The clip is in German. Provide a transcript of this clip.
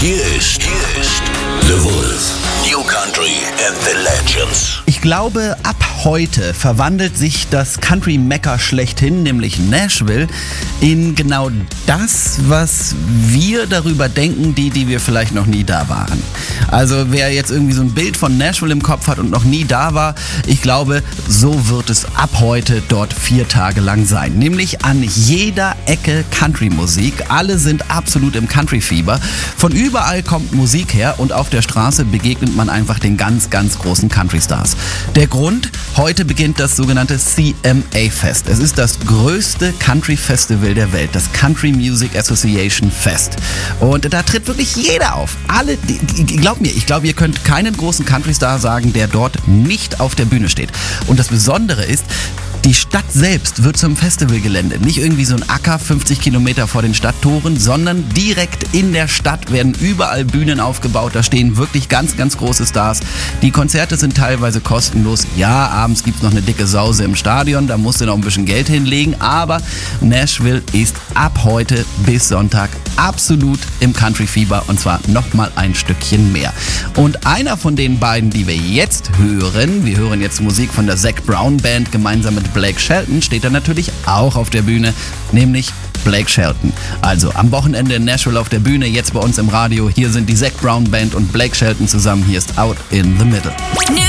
Hier ist The Wolf. New Country and the Legends. Ich glaube, ab heute verwandelt sich das Country-Mekka schlechthin, nämlich Nashville, in genau das, was wir darüber denken, die wir vielleicht noch nie da waren. Also wer jetzt irgendwie so ein Bild von Nashville im Kopf hat und noch nie da war, ich glaube, so wird es ab heute dort 4 Tage lang sein. Nämlich an jeder Ecke Country-Musik. Alle sind absolut im Country-Fieber. Von überall kommt Musik her und auf der Straße begegnet man einfach den ganz, ganz großen Country-Stars. Der Grund? Heute beginnt das sogenannte CMA-Fest. Es ist das größte Country-Festival der Welt, das Country Music Association Fest. Und da tritt wirklich jeder auf. Alle, glaubt mir, ich glaube, ihr könnt keinen großen Country-Star sagen, der dort nicht auf der Bühne steht. Und das Besondere ist, die Stadt selbst wird zum Festivalgelände. Nicht irgendwie so ein Acker 50 Kilometer vor den Stadttoren, sondern direkt in der Stadt werden überall Bühnen aufgebaut. Da stehen wirklich ganz, ganz große Stars. Die Konzerte sind teilweise kostenlos. Ja, abends gibt es noch eine dicke Sause im Stadion. Da musst du noch ein bisschen Geld hinlegen. Aber Nashville ist ab heute bis Sonntag absolut im Country-Fieber. Und zwar nochmal ein Stückchen mehr. Und einer von den beiden, die wir jetzt hören, wir hören jetzt Musik von der Zac Brown Band gemeinsam mit Blake Shelton, steht da natürlich auch auf der Bühne, nämlich Blake Shelton. Also am Wochenende in Nashville auf der Bühne, jetzt bei uns im Radio. Hier sind die Zac Brown Band und Blake Shelton zusammen. Hier ist Out in the Middle.